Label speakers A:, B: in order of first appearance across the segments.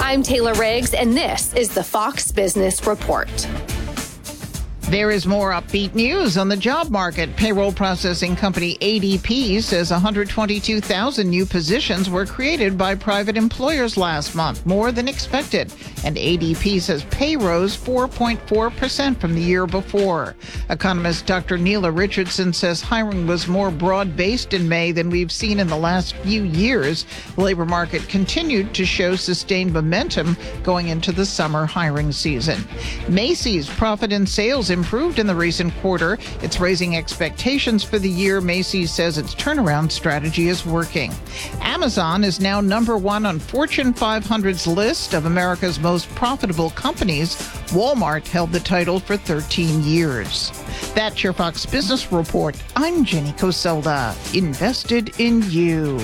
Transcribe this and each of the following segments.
A: I'm Taylor Riggs, and this is the Fox Business Report.
B: There is more upbeat news on the job market. Payroll processing company ADP says 122,000 new positions were created by private employers last month, more than expected. And ADP says pay rose 4.4% from the year before. Economist Dr. Neela Richardson says hiring was more broad-based in May than we've seen in the last few years. The labor market continued to show sustained momentum going into the summer hiring season. Macy's profit and sales improved in the recent quarter. It's raising expectations for the year. Macy's says its turnaround strategy is working. Amazon is now number one on Fortune 500's list of America's most profitable companies. Walmart held the title for 13 years. That's your Fox Business Report. I'm Jenny Coselda. Invested in you.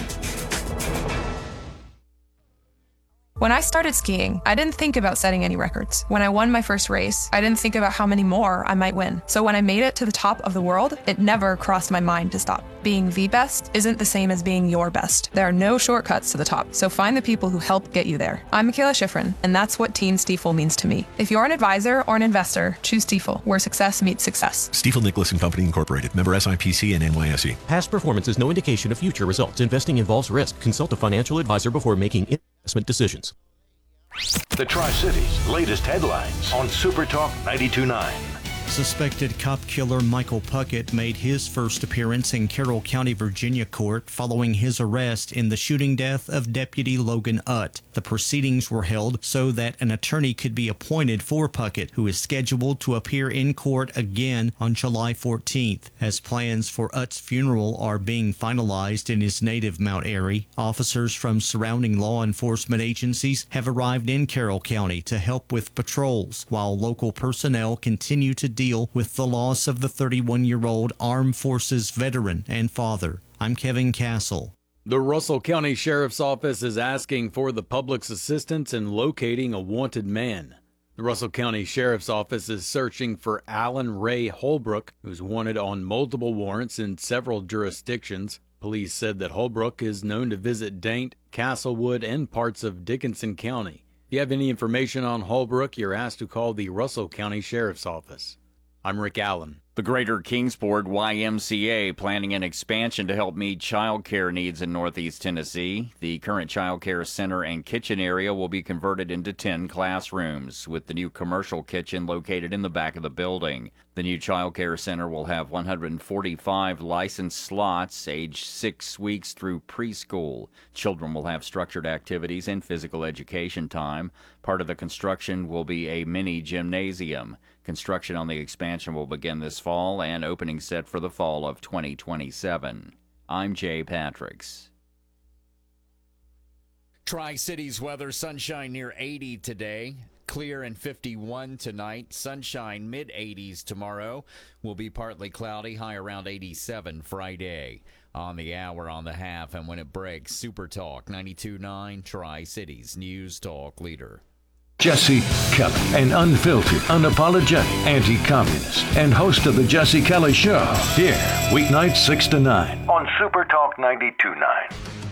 C: When I started skiing, I didn't think about setting any records. When I won my first race, I didn't think about how many more I might win. So when I made it to the top of the world, it never crossed my mind to stop. Being the best isn't the same as being your best. There are no shortcuts to the top, so find the people who help get you there. I'm Michaela Schifrin, and that's what Team Stiefel means to me. If you're an advisor or an investor, choose Stiefel, where success meets success.
D: Stiefel Nicholas and Company Incorporated, member SIPC and NYSE.
E: Past performance is no indication of future results. Investing involves risk. Consult a financial advisor before making investment decisions.
F: The Tri-Cities' latest headlines on Super Talk 92.9.
G: Suspected cop killer Michael Puckett made his first appearance in Carroll County, Virginia court following his arrest in the shooting death of Deputy Logan Utt. The proceedings were held so that an attorney could be appointed for Puckett, who is scheduled to appear in court again on July 14th. As plans for Utt's funeral are being finalized in his native Mount Airy, officers from surrounding law enforcement agencies have arrived in Carroll County to help with patrols, while local personnel continue to deal with the loss of the 31-year-old Armed Forces veteran and father. I'm Kevin Castle.
H: The Russell County Sheriff's Office is asking for the public's assistance in locating a wanted man. The Russell County Sheriff's Office is searching for Alan Ray Holbrook, who's wanted on multiple warrants in several jurisdictions. Police said that Holbrook is known to visit Daint, Castlewood, and parts of Dickinson County. If you have any information on Holbrook, you're asked to call the Russell County Sheriff's Office. I'm Rick Allen.
I: The Greater Kingsport YMCA planning an expansion to help meet child care needs in Northeast Tennessee. The current child care center and kitchen area will be converted into 10 classrooms, with the new commercial kitchen located in the back of the building. The new child care center will have 145 licensed slots aged 6 weeks through preschool. Children will have structured activities and physical education time. Part of the construction will be a mini gymnasium. Construction on the expansion will begin this fall and opening set for the fall of 2027. I'm Jay Patricks.
J: Tri-Cities weather, sunshine near 80 today. Clear and 51 tonight. Sunshine mid-80s tomorrow. Will be partly cloudy, high around 87 Friday. On the hour, on the half, and when it breaks, Super Talk 92.9, Tri-Cities News Talk Leader.
F: Jesse Kelly, an unfiltered, unapologetic anti-communist and host of the Jesse Kelly Show. Here, weeknights 6 to 9 on Super Talk 92.9.